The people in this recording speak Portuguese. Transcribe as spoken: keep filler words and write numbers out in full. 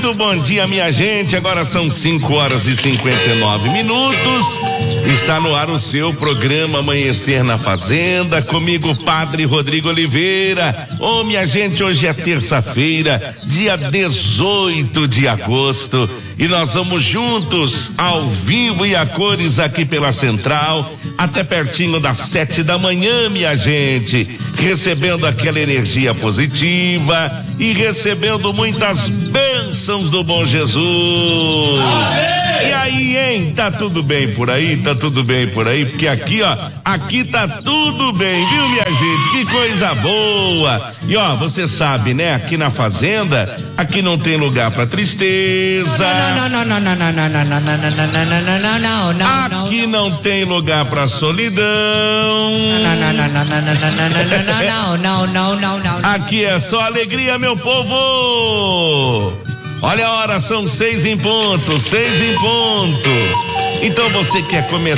Muito bom dia, minha gente. Agora são cinco horas e cinquenta e nove minutos. Está no ar o seu programa Amanhecer na Fazenda, comigo, Padre Rodrigo Oliveira. Ô, oh, minha gente, hoje é terça-feira, dia dezoito de agosto, e nós vamos juntos, ao vivo e a cores, aqui pela Central, até pertinho das sete da manhã, minha gente, recebendo aquela energia positiva e recebendo muitas bênçãos do bom Jesus. E aí, hein? Tá tudo bem por aí? Tá tudo bem por aí? Porque aqui, ó, aqui tá tudo bem, viu, minha gente? Que coisa boa! E ó, você sabe, né? Aqui na Fazenda, aqui não tem lugar pra tristeza. Não, não, não, não, não, não, não, não, não, não, não, não, não, não. Aqui não tem lugar pra solidão. Não, não, não, não, não, não, não, não, não, não. Aqui é só alegria, meu povo! Olha a hora, são seis em ponto, seis em ponto. Então você quer começar